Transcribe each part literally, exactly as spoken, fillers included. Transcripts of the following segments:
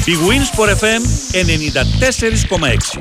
Η Winsport εφ εμ ενενήντα τέσσερα κόμμα έξι.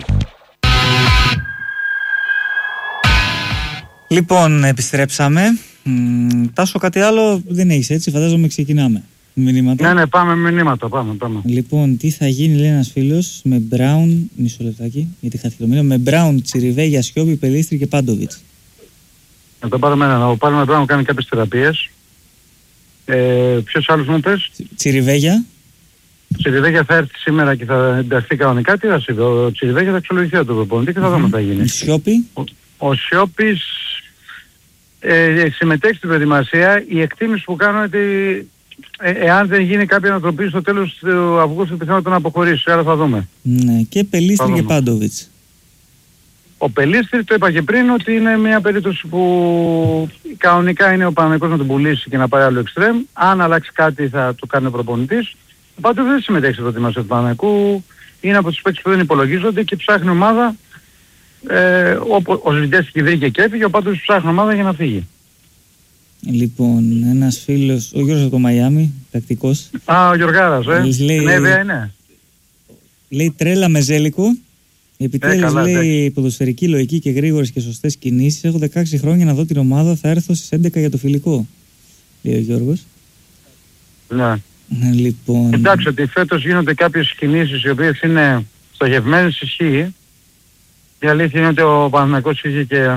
Λοιπόν, επιστρέψαμε. Μ, Τάσο, κάτι άλλο δεν έχεις, έτσι? Φαντάζομαι ξεκινάμε. Μηνύματα. Ναι, ναι, πάμε μηνύματα, πάμε, πάμε. Λοιπόν, τι θα γίνει, λέει ένας φίλος, με Μπράουν, μισό λεπτάκι, γιατί χάθηκε το μήνυμα, με Μπράουν, Τσιριβέγια, Σιώπη, Πελίστρη και Πάντοβιτς. Να το πάρουμε ένα, να πάρουμε Μπράουν, κάνει κάποιες θεραπείες. Ε, ποιος άλλος μου πες? Τσιριβέγια. Τσιριβέγια θα έρθει σήμερα και θα ενταχθεί κανονικά. Τι θα συμβεί? Ο Τσιριβέγια θα αξιολογηθεί από τον προπονητή και θα δούμε τι θα γίνει. Σιώπη. Ο, ο Σιώπης ε, συμμετέχει στην προετοιμασία. Η εκτίμηση που κάνω είναι ότι ε, εάν δεν γίνει κάποια ανατροπή στο τέλος του Αυγούστου, πιθανότητα να αποχωρήσει. Άρα θα δούμε. Ναι, και Πελίστρη και Πάντοβιτς. Ο Πελίστρη, το είπα και πριν, ότι είναι μια περίπτωση που κανονικά είναι ο Παναθηναϊκός να τον πουλήσει και να πάρει άλλο εξτρέμ. Αν αλλάξει κάτι θα το κάνει ο προπονητής. Ο Πάντοβιτς δεν συμμετέχει στην προετοιμασία του Παναθηναϊκού. Είναι από τους παίκτες που δεν υπολογίζονται και ψάχνει ομάδα. Ε, ο ο Ζιντέσκι βρήκε και έφυγε, ο Πάντοβιτς ψάχνει ομάδα για να φύγει. Λοιπόν, ένας φίλος, ο Γιώργος από το Μαϊάμι, τακτικός. Α, ο Γιωργάρας, ε. Λέει, ναι, βέβαια είναι. Λέει τρέλα με Ζέλικο. Επιτέλους, ε, καλά, λέει, ναι. Ποδοσφαιρική λογική και γρήγορες και σωστές κινήσεις. Έχω δεκαέξι χρόνια να δω την ομάδα, θα έρθω στις έντεκα για το φιλικό. Λέει ο Γιώργος. Ναι. Λοιπόν... Εντάξει, ότι φέτος γίνονται κάποιες κινήσεις οι οποίες είναι στοχευμένες, ισχύει. Η αλήθεια είναι ότι ο Παναθηναϊκός είχε και,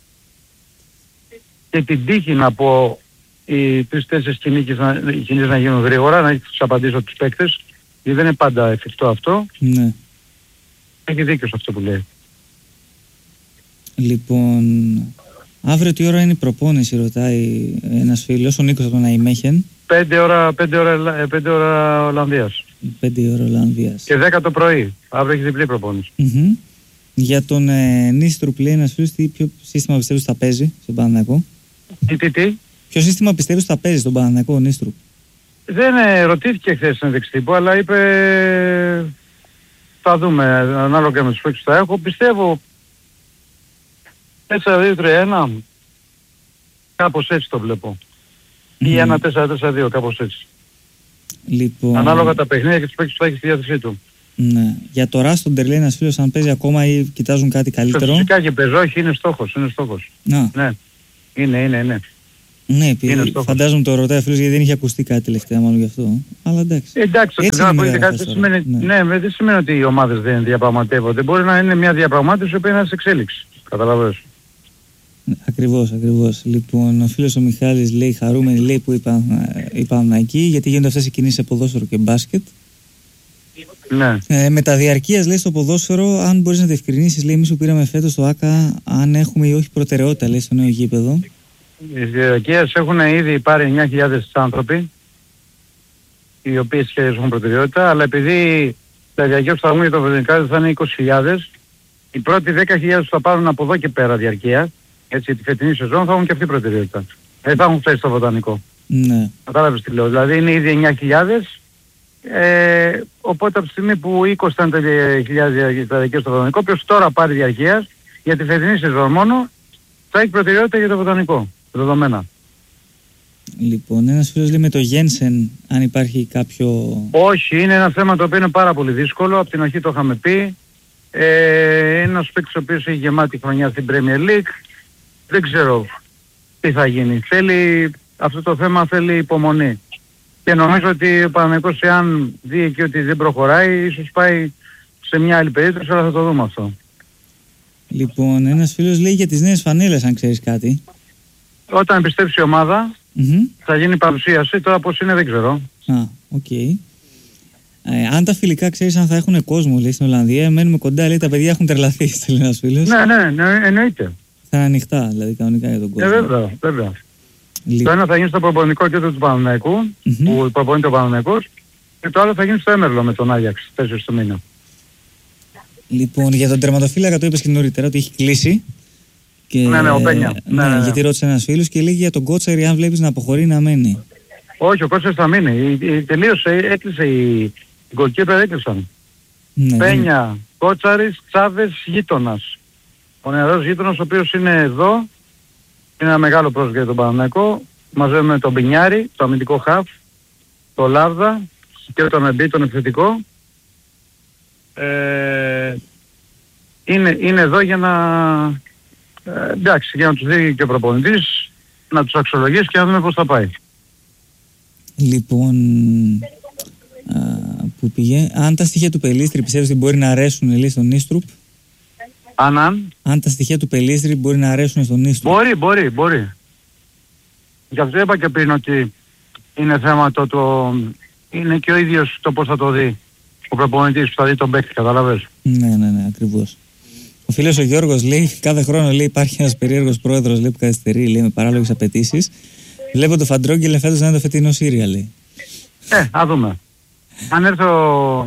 και την τύχη να πω οι τρεις-τέσσερις κινήσεις να, να γίνουν γρήγορα, να τους απαντήσω τους παίκτες, γιατί δεν είναι πάντα εφικτό αυτό. Ναι. Έχει δίκιο σε αυτό που λέει. Λοιπόν, αύριο τι ώρα είναι η προπόνηση, ρωτάει ένας φίλος, ο Νίκος από τον Αϊμέχεν. Πέντε ώρα, πέντε ώρα, πέντε ώρα Ολλανδίας. Πέντε ώρα Ολλανδίας. Και δέκα το πρωί. Αύριο έχει διπλή προπόνηση. Mm-hmm. Για τον ε, Νίστρου που λέει ένας φίλος, τι, ποιο σύστημα πιστεύεις θα παίζει στον Παναθηναϊκό? Τι, τι, τι. Ποιο σύστημα πιστεύεις θα παίζει στον Παναθηναϊκό ο Νίστρου? Δεν ε, ρωτήθηκε χθες στην δεξιτύπου, αλλά είπε θα δούμε ανάλογα με τους παίκτες που θα έχω. Πιστεύω τέσσερα δύο τρία ένα, κάπως έτσι το βλέπω. Mm. Ή ένα τέσσερα τέσσερα δύο, κάπως έτσι. Λοιπόν... Ανάλογα τα παιχνίδια και τους παίκτες που θα έχει στη διάθεσή του. Ναι. Για το Ράστον λέει ένας φίλος αν παίζει ακόμα ή κοιτάζουν κάτι καλύτερο. Φυσικά και παίζει, όχι, είναι στόχος, είναι στόχος. Να. Ναι, είναι, είναι, είναι. Ναι, επειδή φαντάζομαι το ρωτάει φίλος γιατί δεν είχε ακουστεί κάτι τελευταία μάλλον γι' αυτό. Αλλά εντάξει. Εντάξει, ότι δεν ακούγεται κάτι δεν σημαίνει, ναι. Ναι, δεν σημαίνει ότι οι ομάδες δεν διαπραγματεύονται. Μπορεί να είναι μια διαπραγμάτευση που είναι σε εξέλιξη. Καταλαβαίνεις. Ακριβώς, ακριβώς. Λοιπόν, ο φίλος ο Μιχάλης λέει χαρούμενοι λέει που είπαν εκεί γιατί γίνονται αυτές οι κινήσεις σε ποδόσφαιρο και μπάσκετ. Ναι. Ε, με τα διαρκείας λέει στο ποδόσφαιρο, αν μπορείς να διευκρινίσεις, λέει, εμείς που πήραμε φέτος στο ΆΚΑ, αν έχουμε ή όχι προτεραιότητα, λέει, στο νέο γήπεδο. Οι διαρκείας έχουν ήδη πάρει εννιά χιλιάδες άνθρωποι, οι οποίες και έχουν προτεραιότητα, αλλά επειδή τα διαρκεία που θα βγουν για το Βοτανικό θα είναι είκοσι χιλιάδες, οι πρώτοι δέκα χιλιάδες που θα πάρουν από εδώ και πέρα διαρκεία, έτσι τη φετινή σεζόν, θα έχουν και αυτή προτεραιότητα. Δεν θα έχουν φτάσει στο Βοτανικό. Ναι. Κατάλαβες τι λέω. Δηλαδή είναι ήδη εννιά χιλιάδες. Ε, οπότε από τη στιγμή που είκοσι ήταν τα χιλιάδες τα διαρκεία στο Βοτανικό, ποιος τώρα πάρει διαρκείας για τη φετινή σεζόν μόνο, θα έχει προτεραιότητα για το Βοτανικό. Δεδομένα. Λοιπόν, ένας φίλος λέει με το Γένσεν, αν υπάρχει κάποιο... Όχι, είναι ένα θέμα το οποίο είναι πάρα πολύ δύσκολο. Από την αρχή το είχαμε πει. Ε, είναι ένας παίκτης ο οποίος έχει γεμάτη χρονιά στην Premier League. Δεν ξέρω τι θα γίνει. Θέλει, αυτό το θέμα θέλει υπομονή. Και νομίζω ότι ο Παναθηναϊκός εάν δει εκεί ότι δεν προχωράει, ίσως πάει σε μια άλλη περίπτωση, αλλά θα το δούμε αυτό. Λοιπόν, ένας φίλος λέει για τις νέες φανέλες, αν ξέρεις κάτι. Όταν επιστρέψει η ομάδα, mm-hmm. θα γίνει παρουσίαση. Τώρα πώς είναι δεν ξέρω. Α, οκ. Okay. Ε, αν τα φιλικά ξέρεις αν θα έχουν κόσμο, λέει, στην Ολλανδία, μένουμε κοντά, λέει, τα παιδιά έχουν τρελαθεί, στέλνει ένας φίλος. Ναι, ναι, ναι, εννοείται. Θα είναι ανοιχτά, δηλαδή, κανονικά για τον κόσμο. Ε, βέβαια, βέβαια. Λί... Το ένα θα γίνει στο προπονητικό κέντρο του Παναθηναϊκού, mm-hmm. που προπονείται ο Παναθηναϊκός, και το άλλο θα γίνει στο Έμερλο με τον Άγιαξ, τέσσερις του μήνα. Λοιπόν, για τον τερματοφύλακα το είπες και νωρίτερα ότι έχει κλείσει. Και, ναι, ναι, ο Πένια. Ναι, ναι, ναι, γιατί ρώτησε ένας φίλος και λέγει για τον Κότσαρη αν βλέπεις να αποχωρεί να μένει. Όχι, ο Κότσαρης θα μείνει. Η, η, τελείωσε, έκλεισε η, η γκολκίπερ έκλεισαν. Ναι, Πένια, ναι. Κότσαρης, Τσάβες, γείτονας. Ο νεαρός γείτονας ο οποίος είναι εδώ, είναι ένα μεγάλο πρόσωπο για τον Παναθηναϊκό, μαζεύουμε τον Μπινιάρη, το αμυντικό χαφ, το Λάβδα και τον Εμπί, τον επιθετικό, ε, είναι, είναι εδώ για να, ε, εντάξει, για να τους δει και ο προπονητής, να τους αξιολογήσει και να δούμε πώς θα πάει. Λοιπόν, α, που πηγαίνει, αν τα στοιχεία του Πελίστρη πιστεύεις ότι μπορεί να αρέσουν, λέει, στον Νίστρουπ? Αν, αν. Αν τα στοιχεία του Πελίστρη μπορεί να αρέσουν στον Νίστρουπ? Μπορεί, μπορεί, μπορεί. Γι' αυτό είπα και πριν ότι είναι θέμα το, το είναι και ο ίδιος το πώς θα το δει ο προπονητής που θα δει τον παίκτη, καταλαβες. Ναι, ναι, ναι, ακριβώς. Ο φίλος ο Γιώργος λέει, κάθε χρόνο, λέει, υπάρχει ένας περίεργος πρόεδρος, λέει, που καθυστερεί, λέει, με παράλογες απαιτήσεις. Βλέπω το Φαντρόγγελε φέτος να είναι το φετινό Σύρια, λέει. Ε, α δούμε. Αν έρθει ο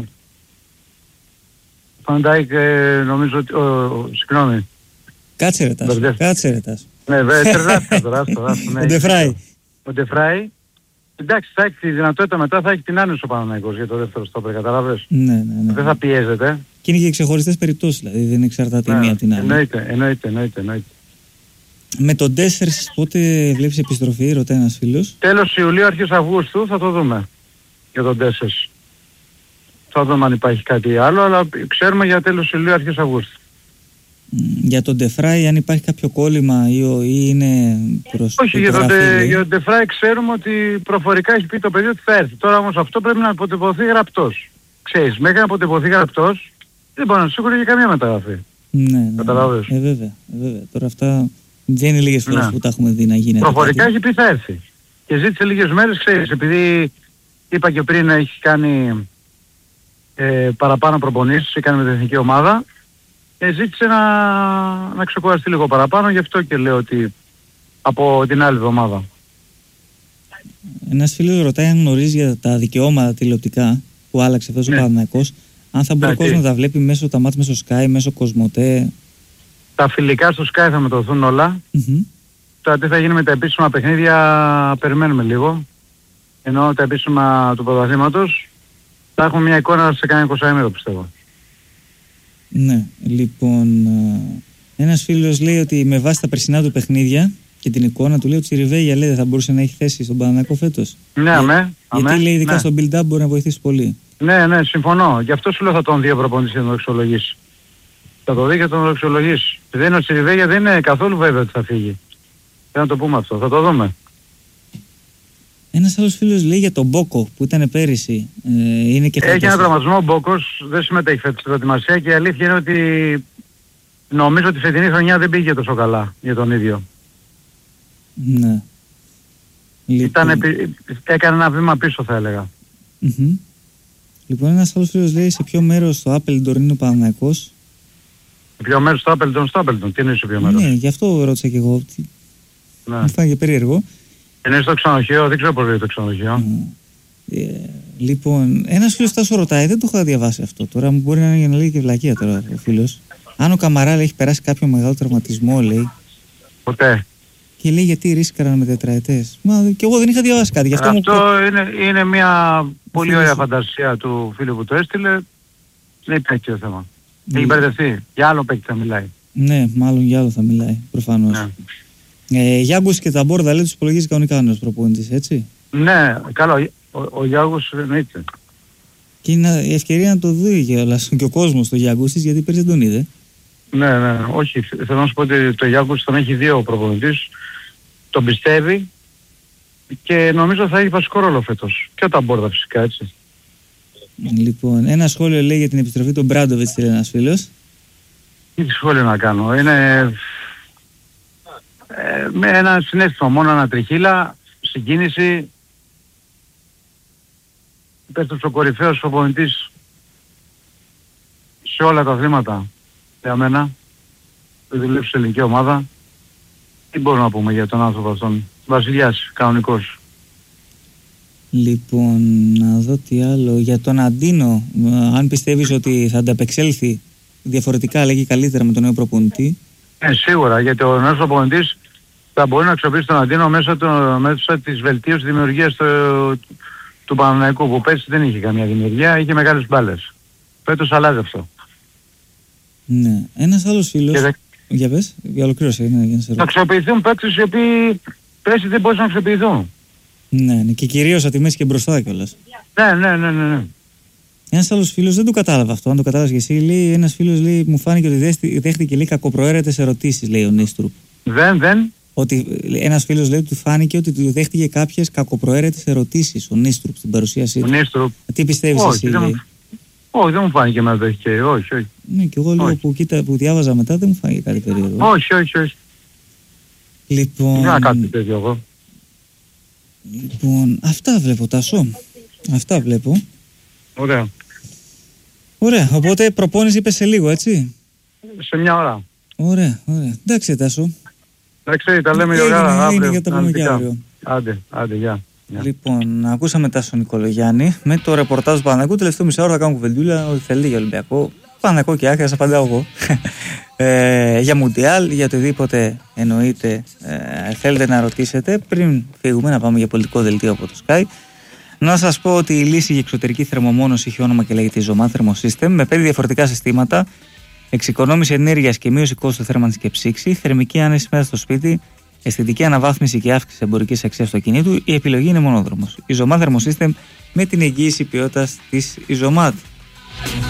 Φαντάικ, ε, νομίζω ότι, ο, συγγνώμη. Κάτσε ρε Τάσο, κάτσε ρε Τάσο. Ναι, βέβαια, τεράστιο τώρα, ο Ντεφράι. Ο Ντεφράι. Εντάξει, θα έχει τη δυνατότητα μετά, θα έχει την άνεση ο Παναθηναϊκός για το δεύτερο στόπερ, κατάλαβες. Ναι, ναι, ναι. Δεν θα πιέζεται. Και είναι και ξεχωριστές περιπτώσεις, δηλαδή δεν εξαρτάται η μία από την άλλη. Εννοείται, εννοείται, εννοείται, εννοείται. Με τον Ντέσσερς πότε βλέπεις επιστροφή, ρωτάει ένας φίλος? Τέλος Ιουλίου, αρχές Αυγούστου θα το δούμε για τον Ντέσσερς. Θα δούμε αν υπάρχει κάτι άλλο, αλλά ξέρουμε για τέλος Ιουλίου, αρχές Αυγούστου. Για τον Ντεφράι, αν υπάρχει κάποιο κόλλημα ή, ή είναι προς όχι, για τον, για τον Ντεφράι ξέρουμε ότι προφορικά έχει πει το παιδί ότι θα έρθει. Τώρα όμως αυτό πρέπει να αποτυπωθεί γραπτός. Ξέρεις, μέχρι να αποτυπωθεί γραπτός δεν μπορεί να σίγουρα για καμία μεταγραφή. Ναι, ναι. Καταλάβες. Ε, βέβαια, ε, βέβαια. Τώρα αυτά δεν είναι λίγες φορές, ναι, που τα έχουμε δει να γίνεται. Προφορικά κάτι. έχει πει θα έρθει. Και ζήτησε λίγες μέρες, ξέρεις, επειδή είπα και πριν έχει κάνει ε, παραπάνω προπονήσεις, έκανε με την εθνική ομάδα. Ε, ζήτησε να, να ξεκουραστεί λίγο παραπάνω, γι' αυτό και λέω ότι από την άλλη εβδομάδα. Ένας φίλος ρωτάει αν γνωρίζει για τα δικαιώματα τηλεοπτικά που άλλαξε αυτός, ναι, ο Παναθηναϊκός, αν θα μπορεί ο κόσμος να τα βλέπει μέσω τα μάτς, μέσω Sky, μέσω Κοσμοτέ. Τα φιλικά στο Sky θα μεταδοθούν όλα. Mm-hmm. Τώρα τι θα γίνει με τα επίσημα παιχνίδια, περιμένουμε λίγο. Ενώ τα επίσημα του πρωταθλήματος θα έχουμε μια εικόνα σε κανένα εικοσαήμερο, πιστεύω. Ναι, λοιπόν, ένας φίλος λέει ότι με βάση τα περσινά του παιχνίδια και την εικόνα του λέει ότι η Ριβέγια, λέει, δεν θα μπορούσε να έχει θέση στον Παναθηναϊκό φέτος. Ναι, αμέ. Γιατί αμέ, λέει ειδικά, ναι, στο build-up μπορεί να βοηθήσει πολύ. Ναι, ναι, συμφωνώ. Γι' αυτό σου λέω θα τον δει ο προπονητής για να τον αξιολογήσει. Θα το δει και θα τον αξιολογήσει. Δεν είναι ο Ριβέγια, δεν είναι καθόλου βέβαιο ότι θα φύγει. Δεν να το πούμε αυτό, θα το δούμε. Ένας άλλος φίλος λέει για τον Μπόκο που ήταν πέρυσι. Ε, είναι και έχει ένα τραυματισμό ο Μπόκος, δεν συμμετέχει φέτος στην προετοιμασία και η αλήθεια είναι ότι νομίζω ότι η φετινή χρονιά δεν πήγε τόσο καλά για τον ίδιο. Ναι. Ήταν, λοιπόν, έκανε ένα βήμα πίσω, θα έλεγα. Mm-hmm. Λοιπόν, ένας άλλος φίλος λέει σε ποιο μέρος στο Άπελντορ είναι ο Παναθηναϊκός. Σε ποιο μέρος στο Άπελντορ, στο Άπελντορ, τι είναι σε ποιο μέρος? Ναι, γι' αυτό ρώτησα και εγώ. Ναι. Μου φάνηκε περίεργο. Είναι στο ξενοδοχείο, δεν ξέρω πώς λέει το ξενοδοχείο. Mm. Ε, λοιπόν, ένας φίλος Τάσο ρωτάει, δεν το είχα διαβάσει αυτό τώρα, μου μπορεί να είναι για να λέει και βλακεία τώρα ο φίλος. Αν ο Καμαράλ έχει περάσει κάποιο μεγάλο τραυματισμό, λέει. Ποτέ. Και λέει γιατί ρίσκαραν με τετραετές. Μα και εγώ δεν είχα διαβάσει κάτι. Γι' αυτό αυτό μου... είναι, είναι μια πολύ ωραία φαντασία του φίλου που το έστειλε. Δεν υπάρχει το θέμα. Mm. Έχει μπερδευτεί. Για άλλο παίκτη θα μιλάει. Ναι, μάλλον για άλλο θα μιλάει, προφανώς. Ναι. Ε, Γιάγκος και τα Μπόρδα, λέει, τους υπολογίζει κανονικά ο προπονητής, έτσι. Ναι, καλό. Ο, ο Γιάγκος εννοείται. Και είναι η ευκαιρία να το δει και ο κόσμος το Γιάγκος της, γιατί πέρυσι δεν τον είδε. Ναι, ναι, όχι. Θέλω να σου πω ότι το Γιάγκος τον έχει δει ο προπονητής. Τον πιστεύει και νομίζω θα έχει βασικό ρόλο φέτος. Και τα Μπόρδα φυσικά, έτσι. Λοιπόν, ένα σχόλιο λέει για την επιστροφή του Μπράντοβιτς, λέει ένας φίλος. Τι σχόλιο να κάνω. Είναι ε, με ένα συνέστημα, μόνο ένα τριχύλα, συγκίνηση. Πέφτει ο κορυφαίος προπονητής σε όλα τα αθλήματα για μένα. Που δουλεύει σε ελληνική ομάδα. Τι μπορούμε να πούμε για τον άνθρωπο αυτόν? Βασιλιάς, κανονικός. Λοιπόν, να δω τι άλλο. Για τον Αντίνο, αν πιστεύεις ότι θα ανταπεξέλθει διαφορετικά, λέγει καλύτερα με τον νέο προπονητή. Ε, σίγουρα, γιατί ο νέος προπονητής θα μπορεί να αξιοποιήσει τον Αντίνο μέσα, το, μέσα της βελτίωσης της δημιουργίας του, του Παναθηναϊκού, που πέρσι δεν είχε καμία δημιουργία, είχε μεγάλες μπάλες. Φέτος αλλάζει αυτό. Ναι. Ένας άλλος φίλος... Δε... Για πες, για ολοκλήρωση. Ναι, για να σε να αξιοποιηθούν παίκτες οι οποίοι πέρσι δεν μπορούσαν να αξιοποιηθούν. Ναι, ναι, και κυρίως από τη μέση και μπροστά κιόλας. Ναι, ναι, ναι, ναι, ναι. Ένας άλλος φίλος δεν το κατάλαβε αυτό. Αν το κατάλαβες και εσύ, λέει, ένας φίλος λέει, μου φάνηκε ότι δέχτηκε, δέχτηκε λέει, κακοπροαίρετες ερωτήσεις, λέει ο Νίστρουπ. Δεν, δεν. Ότι ένας φίλος λέει ότι του φάνηκε ότι του δέχτηκε κάποιες κακοπροαίρετες ερωτήσεις ο Νίστρουπ στην παρουσίασή του. Ο Νίστρουπ. Τι πιστεύεις όχι, εσύ, δεν λέει? μου... όχι, δεν μου φάνηκε να δέχτηκε. Όχι, όχι. Ναι, και εγώ λίγο που, κοίτα, που διάβαζα μετά δεν μου φάνηκε κάτι περίεργο. Όχι, όχι, όχι. Λοιπόν, δεν κάτι τέτοιο εγώ. Λοιπόν, αυτά βλέπω, Τάσο. Αυτά βλέπω. Ωραία. Ωραία, οπότε προπόνηση είπες σε λίγο, έτσι. Σε μια ώρα. Ωραία, ωραία. Εντάξει, Τάσο. Εντάξει, τα λέμε για Έγινε, αύριο. έγινε για τα πούμε και αύριο. Άντε, άντε, γεια. Λοιπόν, ακούσαμε Τάσο Νικολογιάννη με το ρεπορτάζ του Παναθηναϊκού. Τελευταίο μισό ώρα θα κάνω κουβεντούλα, ό,τι θέλει για Ολυμπιακό. Παναθηναϊκό και Άκρα, απαντάω εγώ. ε, για Μουντιάλ, για οτιδήποτε εννοείται ε, θέλετε να ρωτήσετε. Πριν φύγουμε να πάμε για πολιτικό δελτίο από το Sky, να σας πω ότι η λύση για εξωτερική θερμομόνωση έχει όνομα και λέγεται Isomat Thermosystem με πέντε διαφορετικά συστήματα. Εξοικονόμηση ενέργειας και μείωση κόστου θέρμανσης και ψήξη, θερμική άνεση μέσα στο σπίτι, αισθητική αναβάθμιση και αύξηση εμπορικής αξίας του αυτοκινήτου. Η επιλογή είναι μονόδρομος. Isomat Thermosystem με την εγγύηση ποιότητας της Isomat.